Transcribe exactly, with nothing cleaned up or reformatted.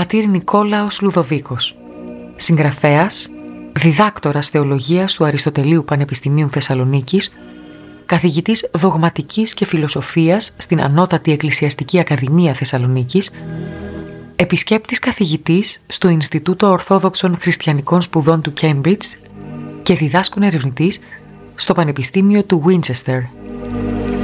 πατήρ Νικόλαος Λουδοβίκος, συγγραφέας, διδάκτορας θεολογίας του Αριστοτελείου Πανεπιστημίου Θεσσαλονίκης, καθηγητής δογματικής και φιλοσοφίας στην Ανώτατη Εκκλησιαστική Ακαδημία Θεσσαλονίκης, επισκέπτης καθηγητής στο Ινστιτούτο Ορθόδοξων Χριστιανικών Σπουδών του Cambridge και διδάσκων ερευνητής στο Πανεπιστήμιο του Winchester.